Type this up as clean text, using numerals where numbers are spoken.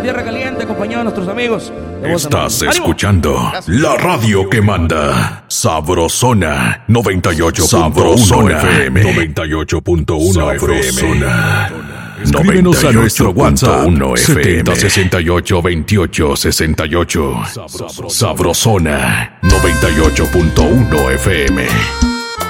Tierra Caliente, acompañado de nuestros amigos. Estás escuchando la radio que manda. Sabrosona 98.1 FM. 98.1 FM. Escríbenos a nuestro WhatsApp 70682868. Sabrosona 98.1 FM.